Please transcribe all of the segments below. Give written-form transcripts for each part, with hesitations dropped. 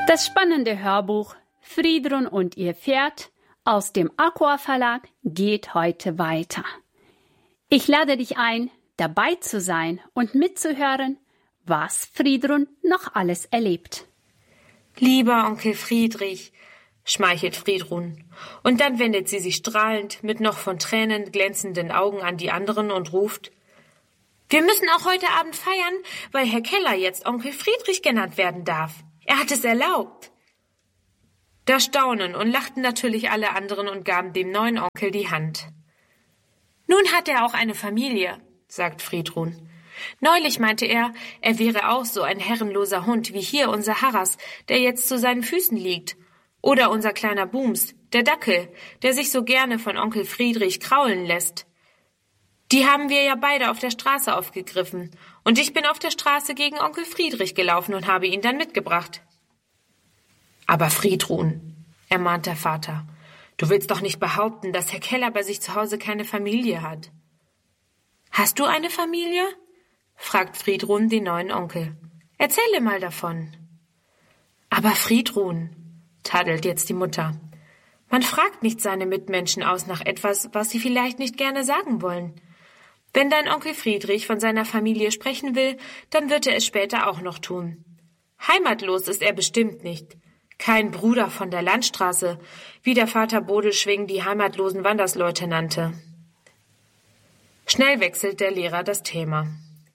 Das spannende Hörbuch Friedrun und ihr Pferd aus dem Aqua Verlag geht heute weiter. Ich lade dich ein, dabei zu sein und mitzuhören, was Friedrun noch alles erlebt. Lieber Onkel Friedrich, schmeichelt Friedrun, und dann wendet sie sich strahlend mit noch von Tränen glänzenden Augen an die anderen und ruft: Wir müssen auch heute Abend feiern, weil Herr Keller jetzt Onkel Friedrich genannt werden darf. Er hat es erlaubt. Da staunen und lachten natürlich alle anderen und gaben dem neuen Onkel die Hand. Nun hat er auch eine Familie, sagt Friedrun. Neulich meinte er wäre auch so ein herrenloser Hund wie hier unser Harras, der jetzt zu seinen Füßen liegt. Oder unser kleiner Bums, der Dackel, der sich so gerne von Onkel Friedrich kraulen lässt. Die haben wir ja beide auf der Straße aufgegriffen, und ich bin auf der Straße gegen Onkel Friedrich gelaufen und habe ihn dann mitgebracht. Aber Friedrun, ermahnt der Vater, du willst doch nicht behaupten, dass Herr Keller bei sich zu Hause keine Familie hat. Hast du eine Familie? Fragt Friedrun den neuen Onkel. Erzähle mal davon. Aber Friedrun, tadelt jetzt die Mutter, man fragt nicht seine Mitmenschen aus nach etwas, was sie vielleicht nicht gerne sagen wollen. Wenn dein Onkel Friedrich von seiner Familie sprechen will, dann wird er es später auch noch tun. Heimatlos ist er bestimmt nicht. Kein Bruder von der Landstraße, wie der Vater Bodelschwing die heimatlosen Wandersleute nannte. Schnell wechselt der Lehrer das Thema.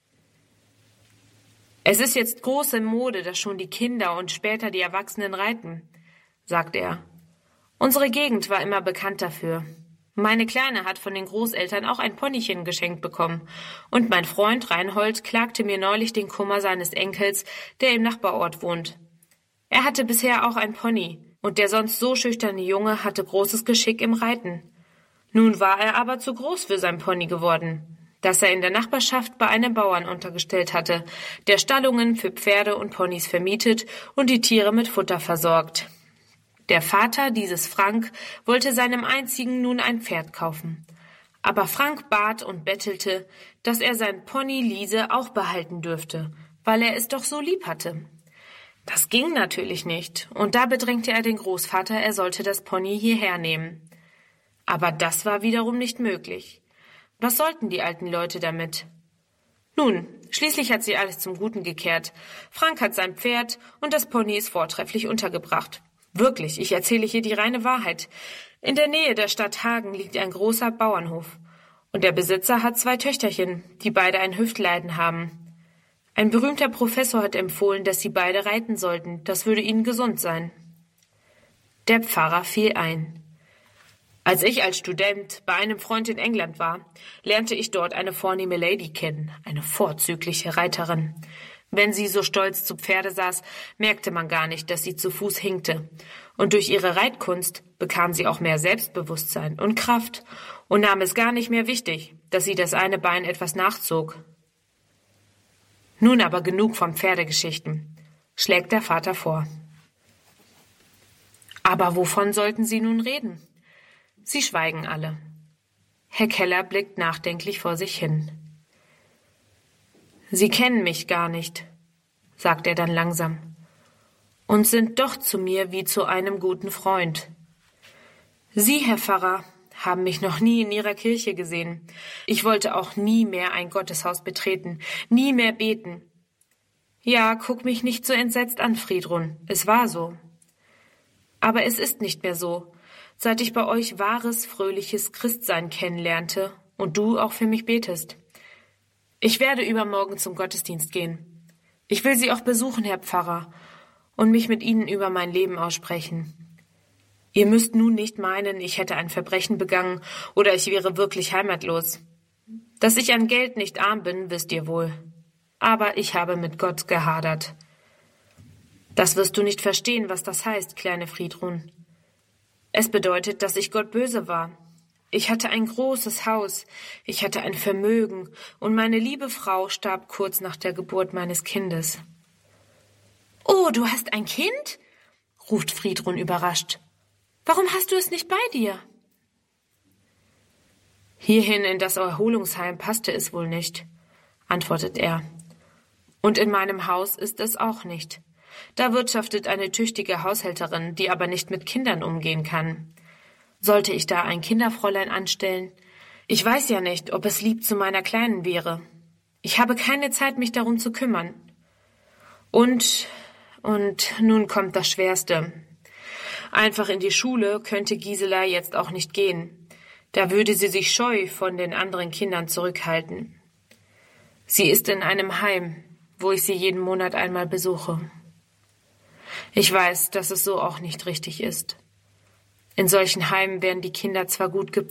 Es ist jetzt große Mode, dass schon die Kinder und später die Erwachsenen reiten, sagt er. Unsere Gegend war immer bekannt dafür. Meine Kleine hat von den Großeltern auch ein Ponychen geschenkt bekommen, und mein Freund Reinhold klagte mir neulich den Kummer seines Enkels, der im Nachbarort wohnt. Er hatte bisher auch ein Pony, und der sonst so schüchterne Junge hatte großes Geschick im Reiten. Nun war er aber zu groß für sein Pony geworden, das er in der Nachbarschaft bei einem Bauern untergestellt hatte, der Stallungen für Pferde und Ponys vermietet und die Tiere mit Futter versorgt. Der Vater dieses Frank wollte seinem einzigen nun ein Pferd kaufen. Aber Frank bat und bettelte, dass er sein Pony Liese auch behalten dürfte, weil er es doch so lieb hatte. Das ging natürlich nicht, und da bedrängte er den Großvater, er sollte das Pony hierher nehmen. Aber das war wiederum nicht möglich. Was sollten die alten Leute damit? Nun, schließlich hat sie alles zum Guten gekehrt. Frank hat sein Pferd und das Pony ist vortrefflich untergebracht. Wirklich, ich erzähle hier die reine Wahrheit. In der Nähe der Stadt Hagen liegt ein großer Bauernhof. Und der Besitzer hat 2 Töchterchen, die beide ein Hüftleiden haben. Ein berühmter Professor hat empfohlen, dass sie beide reiten sollten. Das würde ihnen gesund sein. Der Pfarrer fiel ein. Als ich als Student bei einem Freund in England war, lernte ich dort eine vornehme Lady kennen, eine vorzügliche Reiterin. Wenn sie so stolz zu Pferde saß, merkte man gar nicht, dass sie zu Fuß hinkte. Und durch ihre Reitkunst bekam sie auch mehr Selbstbewusstsein und Kraft und nahm es gar nicht mehr wichtig, dass sie das eine Bein etwas nachzog. Nun aber genug von Pferdegeschichten, schlägt der Vater vor. Aber wovon sollten sie nun reden? Sie schweigen alle. Herr Keller blickt nachdenklich vor sich hin. Sie kennen mich gar nicht, sagt er dann langsam, und sind doch zu mir wie zu einem guten Freund. Sie, Herr Pfarrer, haben mich noch nie in Ihrer Kirche gesehen. Ich wollte auch nie mehr ein Gotteshaus betreten, nie mehr beten. Ja, guck mich nicht so entsetzt an, Friedrun, es war so. Aber es ist nicht mehr so, seit ich bei euch wahres, fröhliches Christsein kennenlernte und du auch für mich betest. Ich werde übermorgen zum Gottesdienst gehen. Ich will Sie auch besuchen, Herr Pfarrer, und mich mit Ihnen über mein Leben aussprechen. Ihr müsst nun nicht meinen, ich hätte ein Verbrechen begangen oder ich wäre wirklich heimatlos. Dass ich an Geld nicht arm bin, wisst ihr wohl. Aber ich habe mit Gott gehadert. Das wirst du nicht verstehen, was das heißt, kleine Friedrun. Es bedeutet, dass ich Gott böse war. Ich hatte ein großes Haus, ich hatte ein Vermögen und meine liebe Frau starb kurz nach der Geburt meines Kindes. »Oh, du hast ein Kind?« ruft Friedrun überrascht. »Warum hast du es nicht bei dir?« »Hierhin in das Erholungsheim passte es wohl nicht«, antwortet er. »Und in meinem Haus ist es auch nicht. Da wirtschaftet eine tüchtige Haushälterin, die aber nicht mit Kindern umgehen kann. Sollte ich da ein Kinderfräulein anstellen? Ich weiß ja nicht, ob es lieb zu meiner Kleinen wäre. Ich habe keine Zeit, mich darum zu kümmern. Und nun kommt das Schwerste. Einfach in die Schule könnte Gisela jetzt auch nicht gehen. Da würde sie sich scheu von den anderen Kindern zurückhalten. Sie ist in einem Heim, wo ich sie jeden Monat einmal besuche. Ich weiß, dass es so auch nicht richtig ist. In solchen Heimen werden die Kinder zwar gut